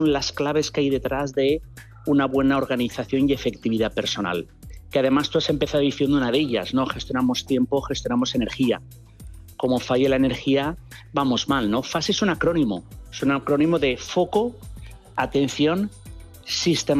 las claves que hay detrás de una buena organización y efectividad personal. Que además tú has empezado diciendo una de ellas, ¿no? Gestionamos tiempo, gestionamos energía. Como falle la energía, vamos mal, ¿no? FASE es un acrónimo de foco, atención, sistema